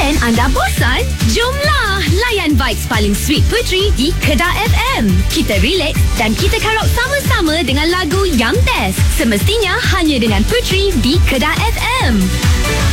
Dan anda bosan? Jomlah layan vibes paling sweet Puteri di Kedah FM. Kita relax dan kita karaoke sama-sama dengan lagu yang best. Semestinya hanya dengan Puteri di Kedah FM.